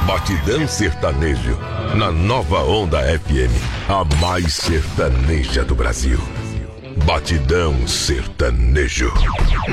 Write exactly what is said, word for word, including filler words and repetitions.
Batidão Sertanejo, na Nova Onda F M, a mais sertaneja do Brasil. Batidão Sertanejo.